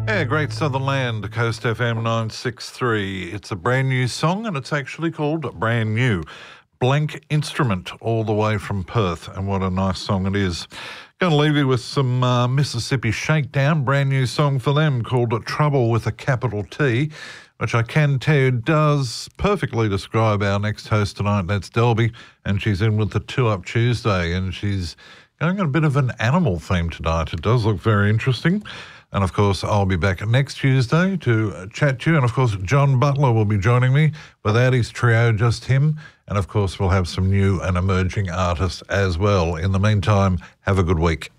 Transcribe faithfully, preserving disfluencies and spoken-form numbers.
Yeah, Great Southern Land, Coast F M nine sixty-three. It's a brand new song and it's actually called Brand New. Blank Instrument, all the way from Perth, and what a nice song it is. Going to leave you with some uh, Mississippi Shakedown, brand new song for them called Trouble with a Capital T, which I can tell you does perfectly describe our next host tonight. That's Delby, and she's in with the Two Up Tuesday, and she's going on a bit of an animal theme tonight. It does look very interesting. And, of course, I'll be back next Tuesday to chat to you. And, of course, John Butler will be joining me without his trio, just him. And, of course, we'll have some new and emerging artists as well. In the meantime, have a good week.